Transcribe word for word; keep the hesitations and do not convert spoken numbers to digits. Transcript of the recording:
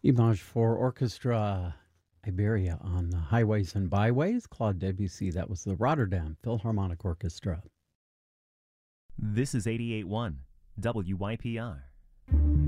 Image for Orchestra Iberia on the Highways and Byways. Claude Debussy, that was the Rotterdam Philharmonic Orchestra. This is eighty-eight point one W Y P R.